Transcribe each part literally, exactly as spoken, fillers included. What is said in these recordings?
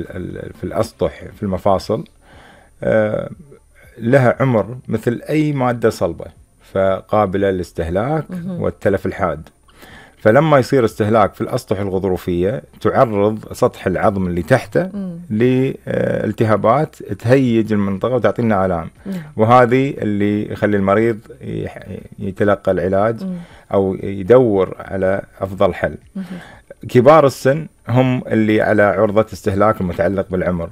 في الأسطح في المفاصل لها عمر مثل أي مادة صلبة، فقابلة للاستهلاك والتلف الحاد. فلما يصير استهلاك في الأسطح الغضروفية تعرض سطح العظم اللي تحته لالتهابات تهيج المنطقة وتعطينا آلام، وهذه اللي يخلي المريض يتلقى العلاج أو يدور على أفضل حل. كبار السن هم اللي على عرضة استهلاك المتعلق بالعمر،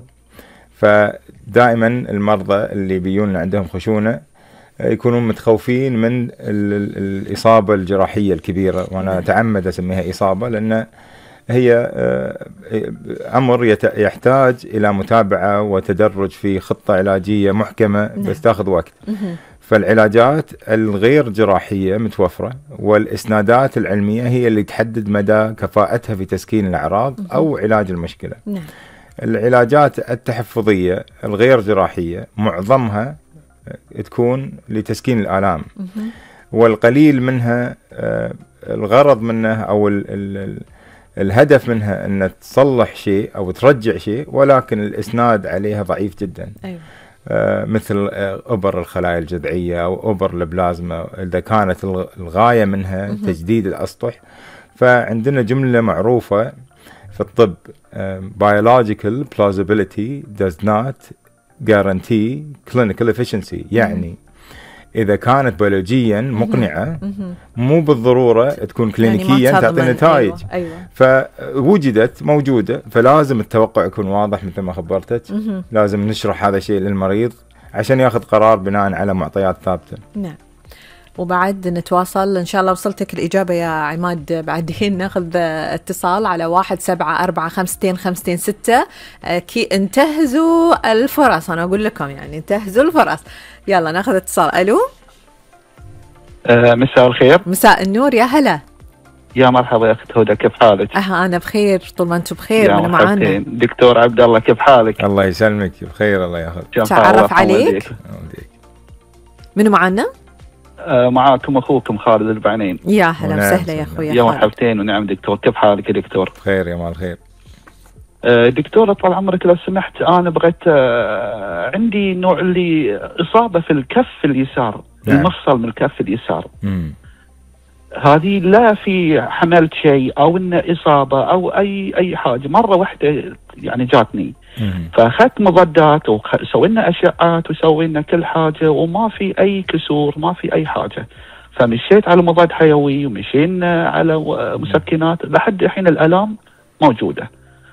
فدائما المرضى اللي بيجون عندهم خشونة يكونون متخوفين من الإصابة الجراحية الكبيرة، وأنا أتعمد أسميها إصابة لأن هي أمر يحتاج إلى متابعة وتدرج في خطة علاجية محكمة، بس تأخذ وقت. فالعلاجات الغير جراحية متوفرة، والإسنادات العلمية هي اللي تحدد مدى كفاءتها في تسكين الأعراض أو علاج المشكلة. العلاجات التحفظية الغير جراحية معظمها تكون لتسكين الآلام، والقليل منها الغرض منها أو ال ال الهدف منها أن تصلح شيء أو ترجع شيء، ولكن الإسناد عليها ضعيف جدا. أيوة. مثل أبر الخلايا الجذعية أو أبر البلازما، إذا كانت الغاية منها تجديد الأسطح. فعندنا جملة معروفة في الطب: biological plausibility does not guarantee clinical efficiency. يعني إذا كانت بيولوجيا مقنعة مو بالضرورة تكون كلينيكيا يعني تعطي نتائج. أيوة. أيوة. فوجدت موجودة، فلازم التوقع يكون واضح مثل ما خبرتك. لازم نشرح هذا الشيء للمريض عشان ياخذ قرار بناء على معطيات ثابتة. نعم. وبعد نتواصل إن شاء الله. وصلتك الإجابة يا عماد. بعدين ناخذ اتصال على واحد سبعة أربعة خمستين خمستين ستة. كي انتهزوا الفرص، أنا أقول لكم يعني انتهزوا الفرص. يلا ناخذ اتصال. ألو. آه مساء الخير. مساء النور، يا هلا. يا مرحبا يا أخت هدى، كيف حالك؟ أه أنا بخير طول ما أنتم بخير. من معانا دكتور عبد الله، كيف حالك؟ الله يسلمك، بخير الله ياخذ. تعرف عليك. من معانا؟ آه معاكم أخوكم خالد البعنين. يا هلا وسهلا يا أخويا. يا مرحبتين ونعم دكتور، كيف حالك يا دكتور؟ بخير يا مال خير. آه دكتور طال عمرك لو سمحت، أنا بغيت آه عندي نوع اللي إصابة في الكف اليسار. نعم. المفصل من الكف اليسار. مم. هذه لا في حملت شيء أو إن إصابة أو أي أي حاجة، مرة واحدة يعني جاتني. مم. فأخذت مضادات وسوينا أشعات وسوينا كل حاجة وما في أي كسور، ما في أي حاجة. فمشيت على مضاد حيوي ومشينا على مسكنات، لحد الحين الآلام موجودة.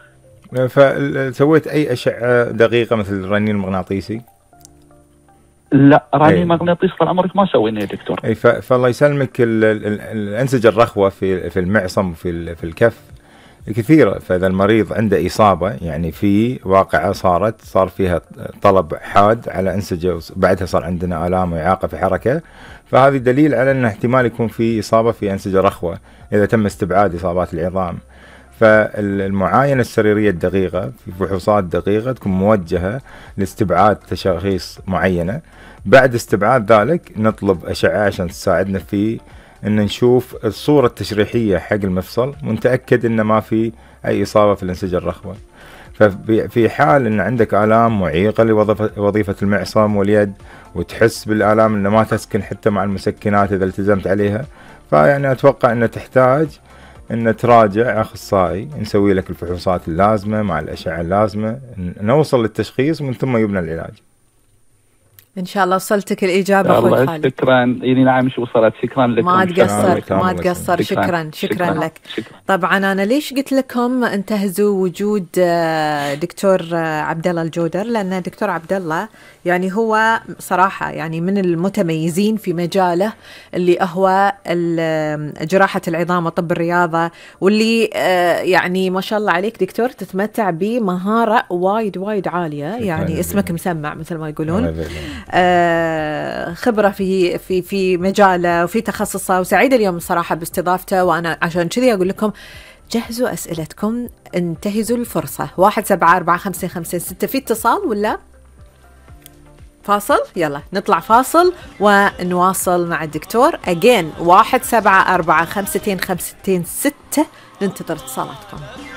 فسويت أي أشعة دقيقة مثل الرنين المغناطيسي؟ لا، راني مغناطيس طال عمرك ما سوينا يا دكتور. اي فالله يسلمك، الانسجه الرخوه في في المعصم في في الكف كثيره. فاذا المريض عنده اصابه يعني في واقعه صارت صار فيها طلب حاد على انسجه، بعدها صار عندنا الام واعاقه في حركه، فهذه دليل على ان احتمال يكون في اصابه في انسجه رخوه اذا تم استبعاد اصابات العظام. فالمعاينة السريرية الدقيقة في فحوصات دقيقة تكون موجهة لاستبعاد تشخيص معينة. بعد استبعاد ذلك نطلب أشعة عشان تساعدنا في أن نشوف الصورة التشريحية حق المفصل ونتأكد أن ما في أي إصابة في الانسجة الرخوة. ففي حال أن عندك آلام معيقة لوظيفة المعصم واليد وتحس بالآلام أن ما تسكن حتى مع المسكنات إذا التزمت عليها، فيعني أتوقع أن تحتاج أن تراجع أخصائي نسوي لك الفحوصات اللازمة مع الأشعة اللازمة، نوصل للتشخيص ومن ثم يبنى العلاج. إن شاء الله وصلتك الإجابة أخوي خالد. شكرا. يعني نعم شو وصلت. شكرا لكم. ما تقصر ما تقصر. شكرا شكرا, شكرا لك. شكرا. طبعا أنا ليش قلت لكم انتهزوا وجود دكتور عبد الله الجودر؟ لأن دكتور عبد الله يعني هو صراحة يعني من المتميزين في مجاله اللي هو جراحة العظام وطب الرياضة، واللي يعني ما شاء الله عليك دكتور تتمتع بمهارة وايد وايد عالية. يعني اسمك مسمع مثل ما يقولون. آه خبرة في في في مجاله وفي تخصصه، وسعيدة اليوم صراحة باستضافته. وأنا عشان كذي أقول لكم جهزوا أسئلتكم، انتهزوا الفرصة. واحد سبعة أربعة خمسة خمسة ستة. في اتصال ولا فاصل؟ يلا نطلع فاصل ونواصل مع الدكتور. أجين واحد سبعة أربعة خمستين خمستين ستة. ننتظر اتصالاتكم.